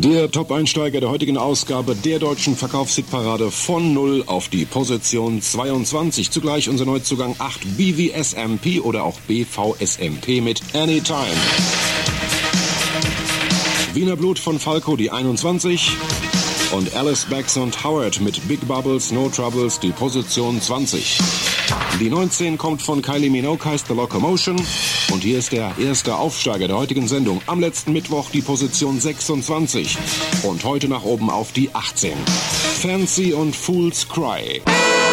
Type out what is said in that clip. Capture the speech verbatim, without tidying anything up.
Der Top-Einsteiger der heutigen Ausgabe der deutschen Verkaufshitparade von null auf die Position zweiundzwanzig. Zugleich unser Neuzugang acht B V S M P oder auch B V S M P mit Anytime. Wiener Blut von Falco die einundzwanzig. Und Alice, Bax und Howard mit Big Bubbles, No Troubles die Position zwanzig. Die neunzehn kommt von Kylie Minogue, heißt The Locomotion. Und hier ist der erste Aufsteiger der heutigen Sendung. Am letzten Mittwoch die Position sechsundzwanzig. Und heute nach oben auf die achtzehn. Fancy und Fool's Cry.